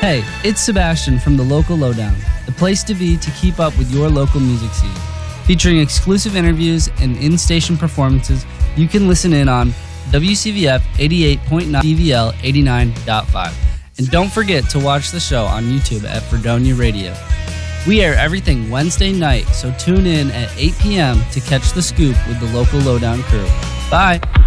Hey, it's Sebastian from the Local Lowdown, the place to be to keep up with your local music scene. Featuring exclusive interviews and in-station performances, you can listen in on WCVF 88.9 DVL 89.5. And don't forget to watch the show on YouTube at Fredonia Radio. We air everything Wednesday night, so tune in at 8 p.m. to catch the scoop with the Local Lowdown crew. Bye!